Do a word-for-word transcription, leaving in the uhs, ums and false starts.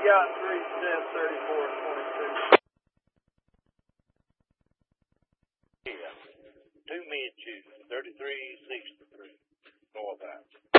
got three set, thirty-four and twenty-two. Yeah. Two mid shoes, thirty-three, sixty-three. North out.